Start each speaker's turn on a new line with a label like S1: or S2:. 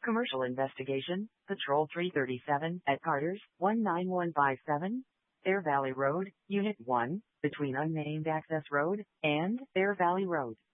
S1: Commercial investigation, Patrol 337 at Carter's 19157, Bear Valley Road, Unit 1, between unnamed Access Road and Bear Valley Road.